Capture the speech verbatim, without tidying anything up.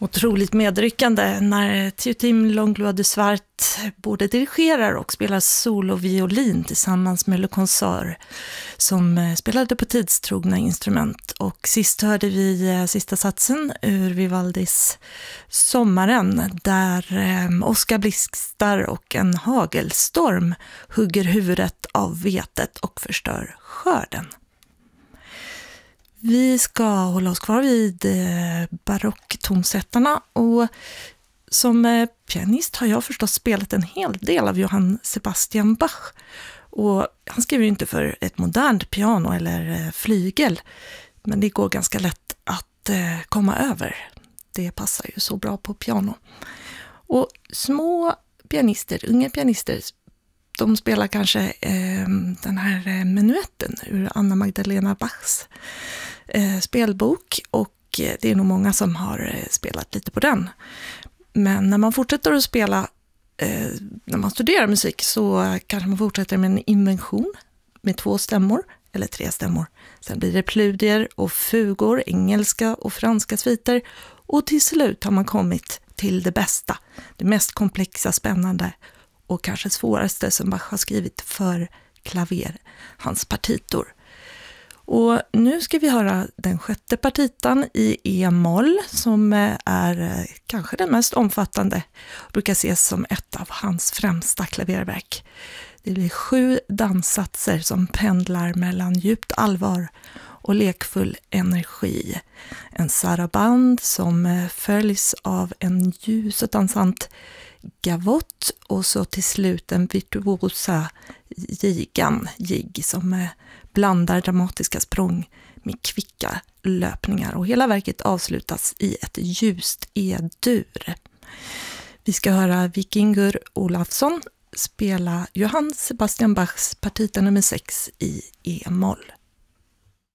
Otroligt medryckande när Théotim Langlois de Swart både dirigerar och spelar soloviolin tillsammans med Le Concert som spelade på tidstrogna instrument. Och sist hörde vi sista satsen ur Vivaldis Sommaren där eh, åskablixtar och en hagelstorm hugger huvudet av vetet och förstör skörden. Vi ska hålla oss kvar vid eh, barocktonsättarna och som eh, pianist har jag förstås spelat en hel del av Johann Sebastian Bach. Och han skriver ju inte för ett modernt piano eller eh, flygel, men det går ganska lätt att eh, komma över. Det passar ju så bra på piano. Och små pianister, unga pianister, de spelar kanske eh, den här eh, menuetten ur Anna Magdalena Bachs eh, spelbok och eh, det är nog många som har eh, spelat lite på den. Men när man fortsätter att spela, eh, när man studerar musik så kanske man fortsätter med en invention med två stämmor eller tre stämmor. Sen blir det pludier och fugor, engelska och franska sviter och till slut har man kommit till det bästa, det mest komplexa, spännande och kanske svåraste som Bach har skrivit för klaver, hans partitor. Och nu ska vi höra den sjätte partitan i E-moll som är kanske den mest omfattande och brukar ses som ett av hans främsta klaververk. Det blir sju danssatser som pendlar mellan djupt allvar och lekfull energi. En saraband som följs av en ljus och dansant gavott och så till slut en virtuosa gigan, jig som blandar dramatiska språng med kvicka löpningar och hela verket avslutas i ett ljust E-dur. Vi ska höra Vikingur Olafsson spela Johann Sebastian Bachs partita nummer sex i E-moll.